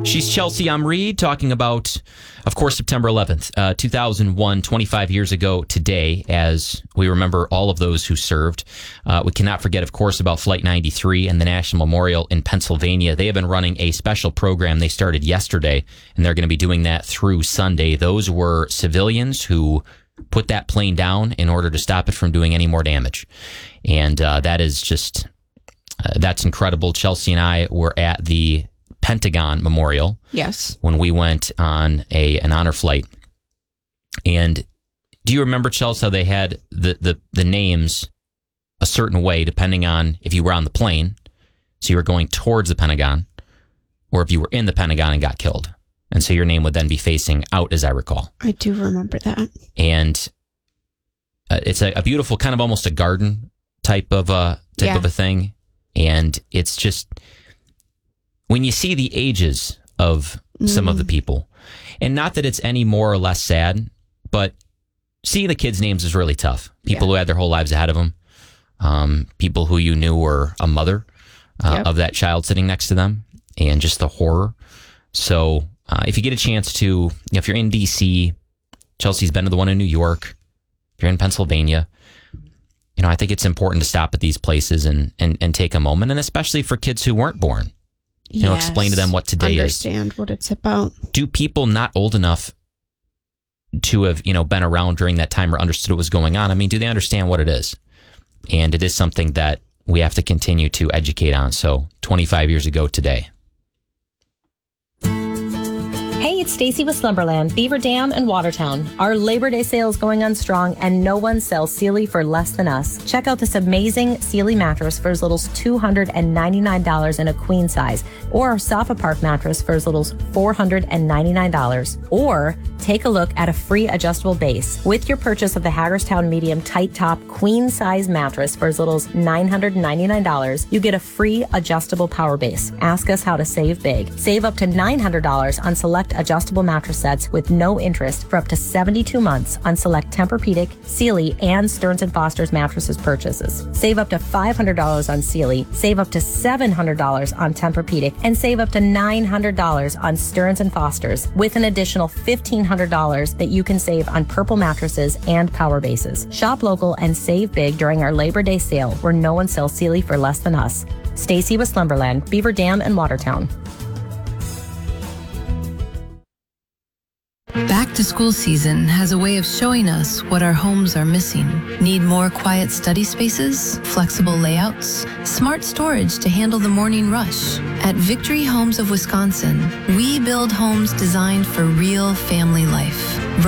She's Chelsea. I'm Reed, talking about, of course, September 11th, 2001, 25 years ago today, as we remember all of those who served. We cannot forget, of course, about Flight 93 and the National Memorial in Pennsylvania. They have been running a special program. They started yesterday, and they're going to be doing that through Sunday. Those were civilians who put that plane down in order to stop it from doing any more damage. And that is just, that's incredible. Chelsea and I were at the Pentagon Memorial. Yes. When we went on an honor flight. And do you remember, Chelsea, how they had the names a certain way depending on if you were on the plane, so you were going towards the Pentagon, or if you were in the Pentagon and got killed. And so your name would then be facing out, as I recall. I do remember that. And it's a beautiful, kind of almost a garden type of a thing. And it's just, when you see the ages of some of the people, and not that it's any more or less sad, but seeing the kids' names is really tough. People who had their whole lives ahead of them, people who you knew were a mother of that child sitting next to them, and just the horror. So if you get a chance to, if you're in D.C., Chelsea's been to the one in New York, if you're in Pennsylvania, I think it's important to stop at these places and take a moment, and especially for kids who weren't born. Explain to them what today is. Understand what it's about. Do people not old enough to have, been around during that time or understood what was going on? I mean, do they understand what it is? And it is something that we have to continue to educate on. So 25 years ago today. Hey, it's Stacy with Slumberland, Beaver Dam, and Watertown. Our Labor Day sale is going on strong, and no one sells Sealy for less than us. Check out this amazing Sealy mattress for as little as $299 in a queen size, or our Sofa Park mattress for as little as $499. Or take a look at a free adjustable base. With your purchase of the Hagerstown Medium Tight Top queen size mattress for as little as $999, you get a free adjustable power base. Ask us how to save big. Save up to $900 on select adjustable mattress sets with no interest for up to 72 months on select Tempur-Pedic, Sealy, and Stearns & Foster's mattresses purchases. Save up to $500 on Sealy, save up to $700 on Tempur-Pedic, and save up to $900 on Stearns & Foster's, with an additional $1,500 that you can save on Purple mattresses and power bases. Shop local and save big during our Labor Day sale, where no one sells Sealy for less than us. Stacy with Slumberland, Beaver Dam, and Watertown. Back to school season has a way of showing us what our homes are missing. Need more quiet study spaces, flexible layouts, smart storage to handle the morning rush. At Victory Homes of Wisconsin, we build homes designed for real family life.